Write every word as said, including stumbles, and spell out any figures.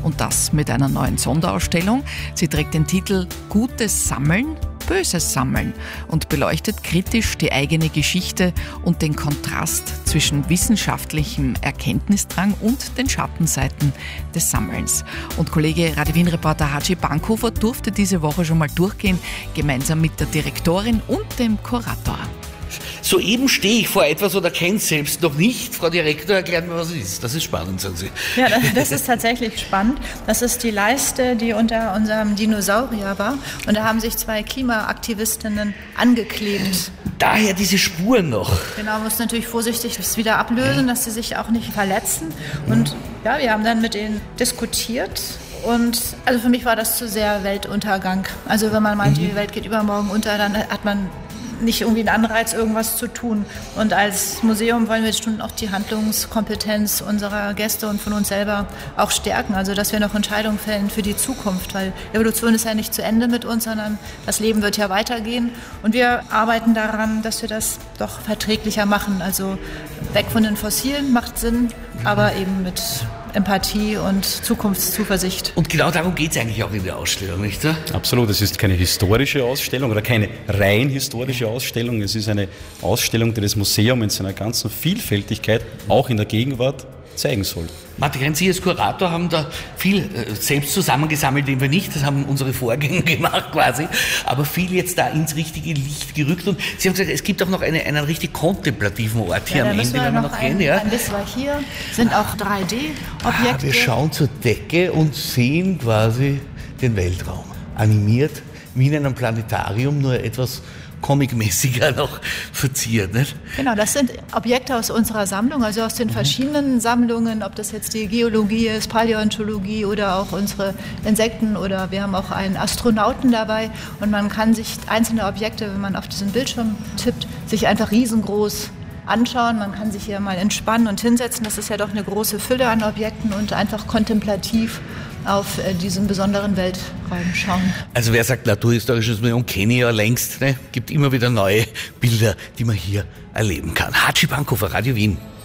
Und das mit einer neuen Sonderausstellung. Sie trägt den Titel Gutes Sammeln, Böses Sammeln und beleuchtet kritisch die eigene Geschichte und den Kontrast zwischen wissenschaftlichem Erkenntnisdrang und den Schattenseiten des Sammelns. Und Kollege Radio Wien-Reporter Haji Bankhofer durfte diese Woche schon mal durchgehen, gemeinsam mit der Direktorin und dem Kurator. Soeben stehe ich vor etwas oder kenne es selbst noch nicht. Frau Direktor, erklärt mir, was es ist. Das ist spannend, sagen Sie. Ja, das ist tatsächlich spannend. Das ist die Leiste, die unter unserem Dinosaurier war. Und da haben sich zwei Klimaaktivistinnen angeklebt. Daher diese Spuren noch. Genau, man muss natürlich vorsichtig das wieder ablösen, dass sie sich auch nicht verletzen. Und ja, wir haben dann mit ihnen diskutiert. Und also für mich war das zu sehr Weltuntergang. Also wenn man meint, die Welt geht übermorgen unter, dann hat man nicht irgendwie einen Anreiz, irgendwas zu tun. Und als Museum wollen wir schon auch die Handlungskompetenz unserer Gäste und von uns selber auch stärken. Also dass wir noch Entscheidungen fällen für die Zukunft, weil Evolution ist ja nicht zu Ende mit uns, sondern das Leben wird ja weitergehen. Und wir arbeiten daran, dass wir das doch verträglicher machen. Also weg von den Fossilen macht Sinn, aber eben mit Empathie und Zukunftszuversicht. Und genau darum geht es eigentlich auch in der Ausstellung, nicht wahr? Absolut, es ist keine historische Ausstellung oder keine rein historische Ausstellung. Es ist eine Ausstellung, die das Museum in seiner ganzen Vielfältigkeit auch in der Gegenwart zeigen soll. Martin, Sie als Kurator haben da viel äh, selbst zusammengesammelt, den wir nicht, das haben unsere Vorgänger gemacht quasi, aber viel jetzt da ins richtige Licht gerückt. Und Sie haben gesagt, es gibt auch noch eine, einen richtig kontemplativen Ort hier ja, am Ende, wenn wir noch ein, gehen. Ja. Ein bisschen hier sind auch drei D-Objekte. Ah, wir schauen zur Decke und sehen quasi den Weltraum. Animiert, wie in einem Planetarium, nur etwas comicmäßiger noch verziert, nicht? Genau, das sind Objekte aus unserer Sammlung, also aus den verschiedenen Sammlungen, ob das jetzt die Geologie ist, Paläontologie oder auch unsere Insekten, oder wir haben auch einen Astronauten dabei, und man kann sich einzelne Objekte, wenn man auf diesen Bildschirm tippt, sich einfach riesengroß anschauen. Man kann sich hier mal entspannen und hinsetzen. Das ist ja doch eine große Fülle an Objekten, und einfach kontemplativ auf äh, diesen besonderen Weltraum schauen. Also wer sagt, Naturhistorisches Museum kenne ich ja längst, ne? Gibt immer wieder neue Bilder, die man hier erleben kann. Haji Bankhofer, Radio Wien.